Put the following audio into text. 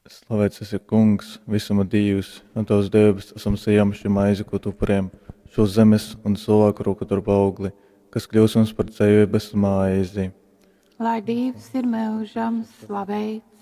Slavēts esi Kungs, visuma Dievs, un tavs debes esam saņēmuši maizi, ko tu parem, šo zemes un cilvēku roku darba augli, kas kļūs mums par dzīvības maizi. Lai Dievs ir mūžam slavēts.